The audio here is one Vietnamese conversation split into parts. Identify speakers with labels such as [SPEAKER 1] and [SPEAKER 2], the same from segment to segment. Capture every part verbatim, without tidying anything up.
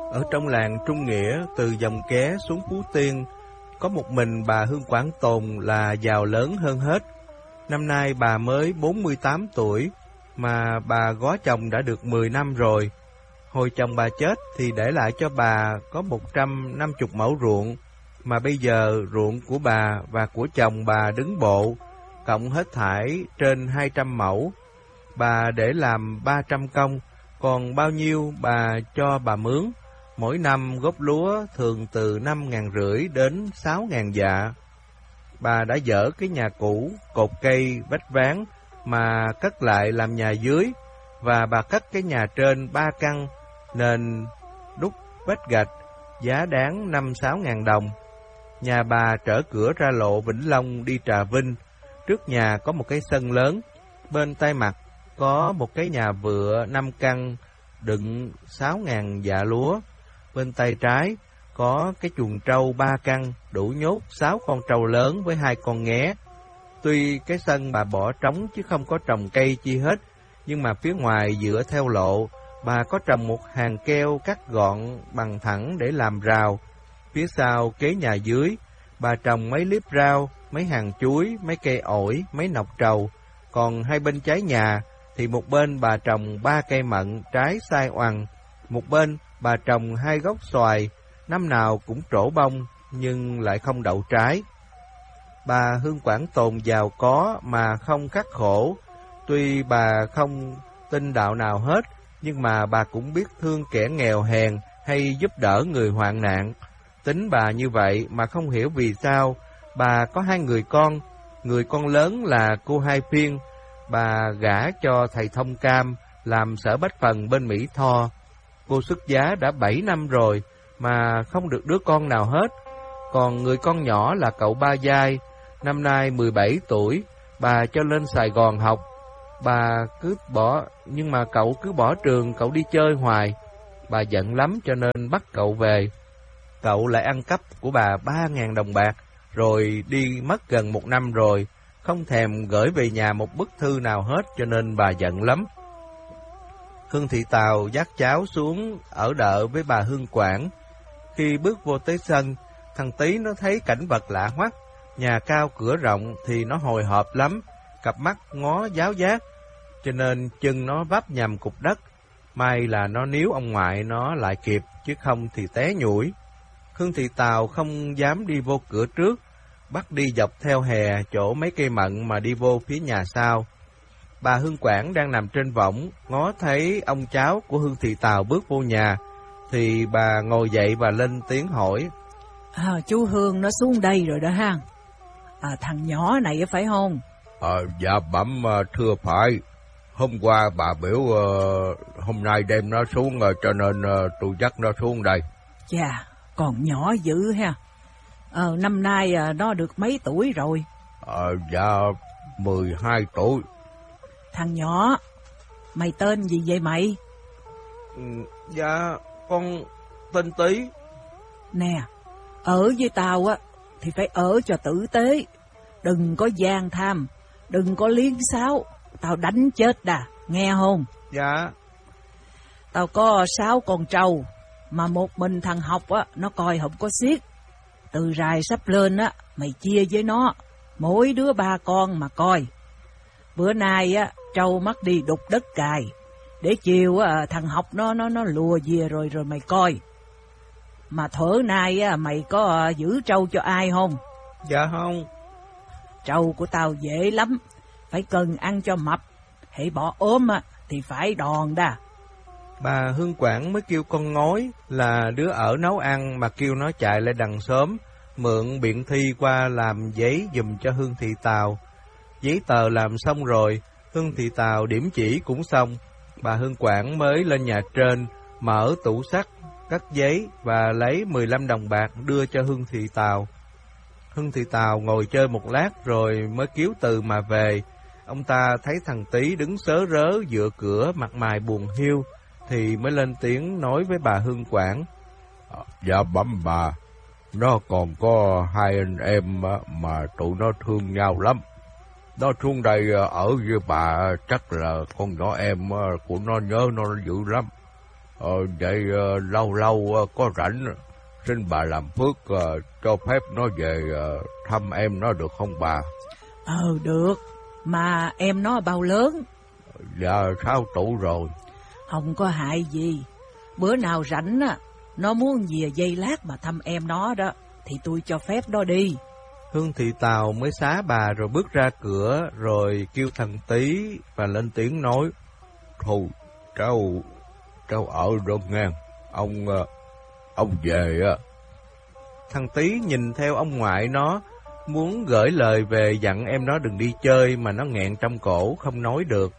[SPEAKER 1] Ở trong làng Trung Nghĩa, từ Dòng Ké xuống Phú Tiên, có một mình bà Hương Quảng Tồn là giàu lớn hơn hết. Năm nay bà mới bốn mươi tám tuổi, mà bà gó chồng đã được mười năm rồi. Hồi chồng bà chết thì để lại cho bà có một trăm năm mươi mẫu ruộng, mà bây giờ ruộng của bà và của chồng bà đứng bộ, cộng hết thảy trên hai trăm mẫu. Bà để làm ba trăm công, còn bao nhiêu bà cho bà mướn. Mỗi năm gốc lúa thường từ năm ngàn rưỡi đến sáu ngàn dạ. Bà đã dỡ cái nhà cũ, cột cây, vách ván mà cất lại làm nhà dưới, và bà cất cái nhà trên ba căn, nền đúc vách gạch, giá đáng năm sáu ngàn đồng. Nhà bà trở cửa ra lộ Vĩnh Long đi Trà Vinh. Trước nhà có một cái sân lớn, bên tay mặt có một cái nhà vựa năm căn đựng sáu ngàn dạ lúa. Bên tay trái có cái chuồng trâu ba căn đủ nhốt sáu con trâu lớn với hai con nghé. Tuy cái sân bà bỏ trống chứ không có trồng cây chi hết, nhưng mà phía ngoài dựa theo lộ, bà có trồng một hàng keo cắt gọn bằng thẳng để làm rào. Phía sau kế nhà dưới, bà trồng mấy liếp rau, mấy hàng chuối, mấy cây ổi, mấy nọc trầu. Còn hai bên trái nhà thì một bên bà trồng ba cây mận trái sai oằn, một bên bà trồng hai gốc xoài, năm nào cũng trổ bông nhưng lại không đậu trái. Bà Hương Quảng Tồn giàu có mà không khắc khổ. Tuy bà không tin đạo nào hết, nhưng mà bà cũng biết thương kẻ nghèo hèn hay giúp đỡ người hoạn nạn. Tính bà như vậy mà không hiểu vì sao bà có hai người con. Người con lớn là cô Hai Phiên, bà gả cho thầy Thông Cam làm sở bách phần bên Mỹ Tho. Cô xuất giá đã bảy năm rồi mà không được đứa con nào hết. Còn người con nhỏ là cậu Ba Giai, năm nay mười bảy tuổi, bà cho lên Sài Gòn học. Bà cứ bỏ, nhưng mà cậu cứ bỏ trường, cậu đi chơi hoài. Bà giận lắm cho nên bắt cậu về. Cậu lại ăn cắp của bà ba ngàn đồng bạc, rồi đi mất gần một năm rồi, không thèm gửi về nhà một bức thư nào hết, cho nên bà giận lắm. Hương Thị Tào dắt cháu xuống ở đợ với bà Hương Quảng. Khi bước vô tới sân, thằng Tí nó thấy cảnh vật lạ hoắc, nhà cao cửa rộng thì nó hồi hộp lắm, cặp mắt ngó giáo giác, cho nên chân nó vấp nhầm cục đất. May là nó níu ông ngoại nó lại kịp, chứ không thì té nhủi. Hương Thị Tào không dám đi vô cửa trước, bắt đi dọc theo hè chỗ mấy cây mận mà đi vô phía nhà sau. Bà Hương Quảng đang nằm trên võng, ngó thấy ông cháu của Hương Thị Tào bước vô nhà, thì bà ngồi dậy và lên tiếng hỏi.
[SPEAKER 2] À, chú Hương nó xuống đây rồi đó ha. À, thằng nhỏ này phải không?
[SPEAKER 3] À, dạ bẩm thưa phải. Hôm qua bà biểu uh, hôm nay đem nó xuống uh, cho nên uh, tôi dắt nó xuống đây.
[SPEAKER 2] Chà, còn nhỏ dữ ha. Ờ, năm nay uh, nó được mấy tuổi rồi?
[SPEAKER 3] À, dạ mười hai tuổi.
[SPEAKER 2] Thằng nhỏ, mày tên gì vậy mày?
[SPEAKER 1] Ừ, dạ, con tên Tí.
[SPEAKER 2] Nè, ở với tao á thì phải ở cho tử tế, đừng có gian tham, đừng có liếng xáo, tao đánh chết đà, nghe không?
[SPEAKER 1] Dạ.
[SPEAKER 2] Tao có sáu con trâu, mà một mình thằng học á nó coi không có xiết. Từ rày sắp lên á, mày chia với nó, mỗi đứa ba con mà coi. Bữa nay á trâu mắc đi đục đất cài, để chiều á thằng học nó nó nó lùa về rồi rồi mày coi. Mà thuở nay á mày có giữ trâu cho ai không?
[SPEAKER 1] Dạ không.
[SPEAKER 2] Trâu của tao dễ lắm, phải cần ăn cho mập, hễ bỏ ốm á thì phải đòn đà.
[SPEAKER 1] Bà Hương Quảng mới kêu con Ngói là đứa ở nấu ăn mà kêu nó chạy lại đằng xóm, mượn biện thi qua làm giấy giùm cho Hương Thị Tào. Giấy tờ làm xong rồi, Hương Thị Tào điểm chỉ cũng xong, bà Hương Quảng mới lên nhà trên, mở tủ sắt, cắt giấy và lấy mười lăm đồng bạc đưa cho Hương Thị Tào. Hương Thị Tào ngồi chơi một lát rồi mới kiếu từ mà về. Ông ta thấy thằng Tí đứng sớ rớ dựa cửa, mặt mày buồn hiu, thì mới lên tiếng nói với bà Hương Quảng.
[SPEAKER 3] À, dạ bẩm bà, nó còn có hai anh em mà tụi nó thương nhau lắm. Nó xuống đây ở với bà chắc là con nhỏ em của nó nhớ nó dữ lắm. Ờ, vậy uh, lâu lâu uh, có rảnh, xin bà làm phước uh, cho phép nó về uh, thăm em nó được không bà?
[SPEAKER 2] Ờ, được. Mà em nó bao lớn?
[SPEAKER 3] Dạ, sáu tuổi rồi.
[SPEAKER 2] Không có hại gì. Bữa nào rảnh á, nó muốn về giây lát mà thăm em nó đó, thì tôi cho phép nó đi.
[SPEAKER 1] Hương Thị Tào mới xá bà rồi bước ra cửa, rồi kêu thằng Tý và lên tiếng nói:
[SPEAKER 3] Thôi, cháu, cháu ở đó nghe, ông, ông về á.
[SPEAKER 1] Thằng Tý nhìn theo ông ngoại nó, muốn gửi lời về dặn em nó đừng đi chơi, mà nó nghẹn trong cổ không nói được.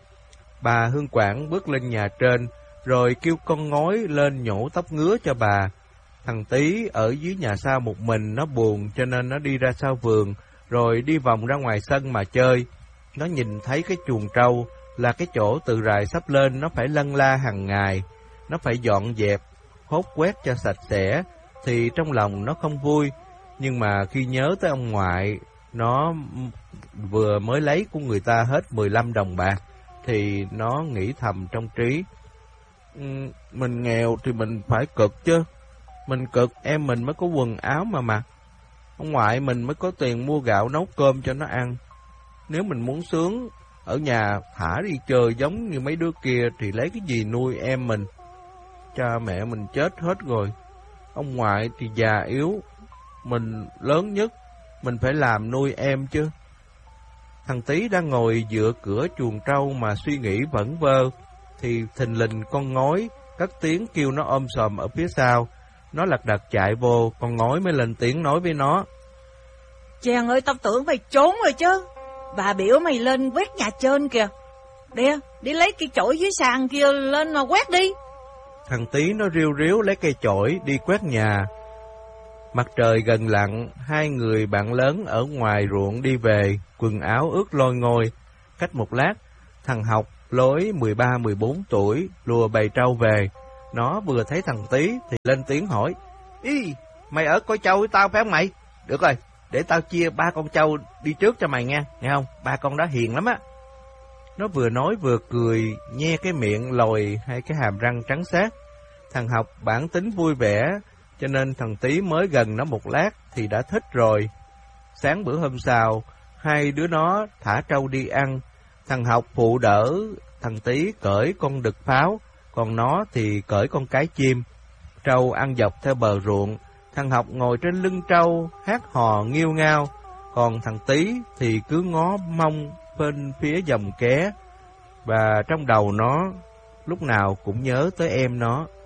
[SPEAKER 1] Bà Hương Quảng bước lên nhà trên, rồi kêu con ngói lên nhổ tóc ngứa cho bà. Thằng Tý ở dưới nhà sau một mình, nó buồn cho nên nó đi ra sau vườn, rồi đi vòng ra ngoài sân mà chơi. Nó nhìn thấy cái chuồng trâu là cái chỗ từ rài sắp lên, nó phải lân la hàng ngày, nó phải dọn dẹp, hốt quét cho sạch sẽ, thì trong lòng nó không vui. Nhưng mà khi nhớ tới ông ngoại, nó vừa mới lấy của người ta hết mười lăm đồng bạc, thì nó nghĩ thầm trong trí: um, mình nghèo thì mình phải cực chứ. Mình cực em mình mới có quần áo mà mặc. Ông ngoại mình mới có tiền mua gạo nấu cơm cho nó ăn. Nếu mình muốn sướng ở nhà thả đi chơi giống như mấy đứa kia thì lấy cái gì nuôi em mình? Cha mẹ mình chết hết rồi. Ông ngoại thì già yếu. Mình lớn nhất, mình phải làm nuôi em chứ. Thằng Tý đang ngồi dựa cửa chuồng trâu mà suy nghĩ vẩn vơ, thì thình lình con ngói cất tiếng kêu nó ôm sòm ở phía sau. Nó lật đật chạy vô, con ngói mới lên tiếng nói với nó:
[SPEAKER 2] Chàng ơi, tao tưởng mày trốn rồi chứ. Bà biểu mày lên quét nhà trên kìa. Đi, đi lấy cái chổi dưới sàn kia lên mà quét đi.
[SPEAKER 1] Thằng Tý nó riu riu lấy cây chổi đi quét nhà. Mặt trời gần lặn, hai người bạn lớn ở ngoài ruộng đi về, quần áo ướt lôi ngôi. Cách một lát, thằng Học lối mười ba mười bốn tuổi lùa bầy trâu về. Nó vừa thấy thằng Tý thì lên tiếng hỏi: Ý, mày ở coi trâu với tao phải không mày? Được rồi, để tao chia ba con trâu đi trước cho mày nha, nghe không? Ba con đó hiền lắm á. Nó vừa nói vừa cười, nhe cái miệng lồi hai cái hàm răng trắng xát. Thằng Học bản tính vui vẻ, cho nên thằng Tý mới gần nó một lát thì đã thích rồi. Sáng bữa hôm sau, hai đứa nó thả trâu đi ăn. Thằng Học phụ đỡ thằng Tý cởi con đực pháo, còn nó thì cởi con cái chim. Trâu ăn dọc theo bờ ruộng, thằng Học ngồi trên lưng trâu hát hò nghiêu ngao, còn thằng Tý thì cứ ngó mông bên phía dòng ké, và trong đầu nó lúc nào cũng nhớ tới em nó.